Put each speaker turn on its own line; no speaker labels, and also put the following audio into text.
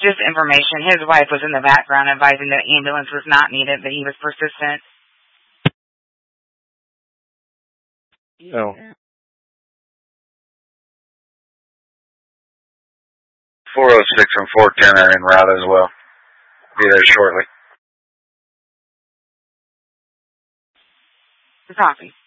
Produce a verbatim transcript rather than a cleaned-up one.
just information. His wife was in the background advising that ambulance was not needed, but he was persistent.
No. four oh six and four ten are en route as well. Be there shortly.
Copy.